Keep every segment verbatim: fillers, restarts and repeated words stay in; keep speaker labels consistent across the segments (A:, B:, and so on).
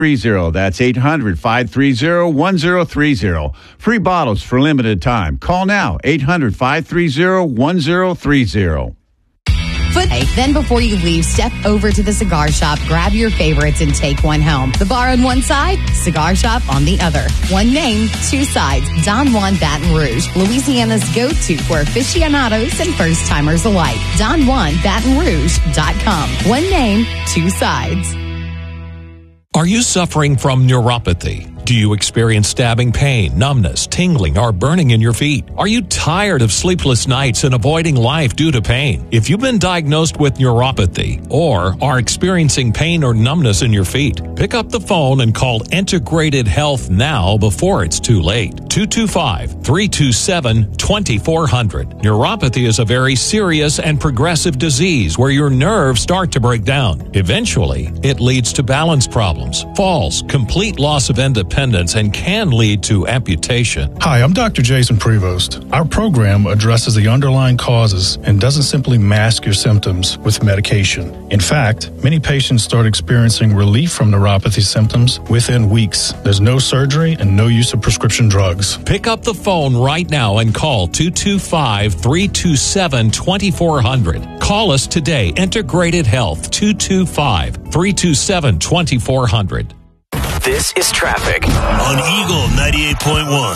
A: three zero. That's eight hundred, five three zero, one zero three zero. Free bottles for limited time. Call now, eight hundred, five three zero, one zero three zero.
B: Foot. Then before you leave, step over to the cigar shop, grab your favorites, and take one home. The bar on one side, cigar shop on the other. One name, two sides. Don Juan Baton Rouge, Louisiana's go-to for aficionados and first-timers alike. Don Juan Baton Rouge dot com. One name, two sides.
C: Are you suffering from neuropathy? Do you experience stabbing pain, numbness, tingling, or burning in your feet? Are you tired of sleepless nights and avoiding life due to pain? If you've been diagnosed with neuropathy or are experiencing pain or numbness in your feet, pick up the phone and call Integrated Health now before it's too late. two two five, three two seven, two four zero zero. Neuropathy is a very serious and progressive disease where your nerves start to break down. Eventually, it leads to balance problems, falls, complete loss of independence, and can lead to amputation.
D: Hi, I'm Doctor Jason Prevost. Our program addresses the underlying causes and doesn't simply mask your symptoms with medication. In fact, many patients start experiencing relief from neuropathy symptoms within weeks. There's no surgery and no use of prescription drugs.
C: Pick up the phone right now and call two two five, three two seven, two four zero zero. Call us today, Integrated Health, two two five, three two seven, two four zero zero.
E: This is traffic on Eagle ninety-eight point one.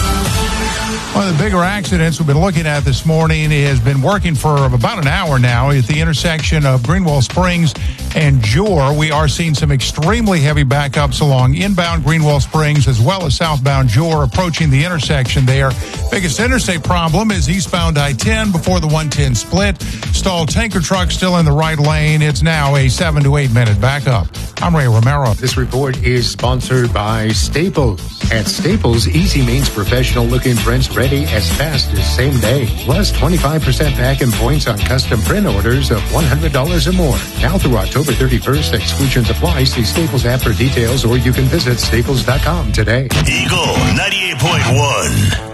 F: One of the bigger accidents we've been looking at this morning has been working for about an hour now at the intersection of Greenwell Springs and Jewel. We are seeing some extremely heavy backups along inbound Greenwell Springs as well as southbound Jewel approaching the intersection there. Biggest interstate problem is eastbound I ten before the one ten split. Stalled tanker truck still in the right lane. It's now a seven to eight minute backup. I'm Ray Romero.
G: This report is sponsored by Staples. At Staples, easy means professional looking prints ready as fast as same day. Plus twenty-five percent back in points on custom print orders of one hundred dollars or more. Now through October thirty-first, exclusions apply. See Staples app for details, or you can visit staples dot com today.
E: Eagle ninety-eight point one.